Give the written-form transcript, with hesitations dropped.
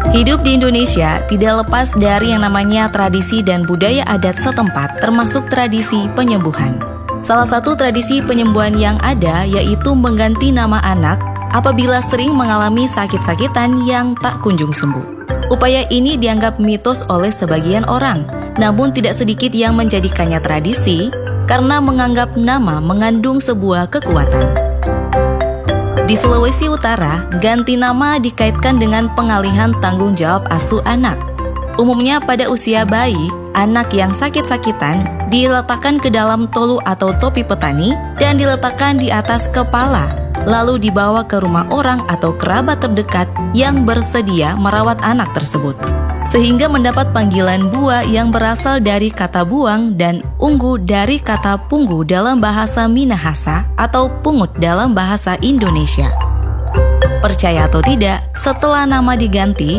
Hidup di Indonesia tidak lepas dari yang namanya tradisi dan budaya adat setempat, termasuk tradisi penyembuhan. Salah satu tradisi penyembuhan yang ada yaitu mengganti nama anak apabila sering mengalami sakit-sakitan yang tak kunjung sembuh. Upaya ini dianggap mitos oleh sebagian orang, namun tidak sedikit yang menjadikannya tradisi karena menganggap nama mengandung sebuah kekuatan. Di Sulawesi Utara, ganti nama dikaitkan dengan pengalihan tanggung jawab asuh anak. Umumnya pada usia bayi, anak yang sakit-sakitan diletakkan ke dalam tolu atau topi petani dan diletakkan di atas kepala, lalu dibawa ke rumah orang atau kerabat terdekat yang bersedia merawat anak tersebut. Sehingga mendapat panggilan bua yang berasal dari kata buang dan unggu dari kata punggu dalam bahasa Minahasa atau pungut dalam bahasa Indonesia. Percaya atau tidak, setelah nama diganti,